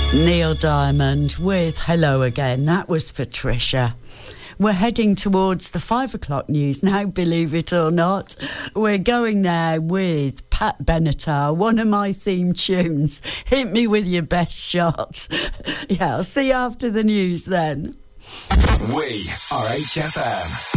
Neil Diamond with Hello Again. That was for Trisha. We're heading towards the 5 o'clock news now, believe it or not. We're going there with Pat Benatar, one of my theme tunes. Hit me with your best shot. Yeah, I'll see you after the news then. We are HFM.